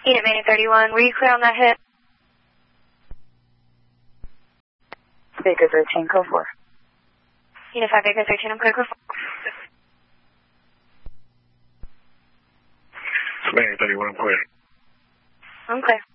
Unit Maine 31, were you clear on that hit? Baker 13, code 4. Unit 5, Baker 13, I'm clear, code 4. Maine 31, I'm clear. I'm clear.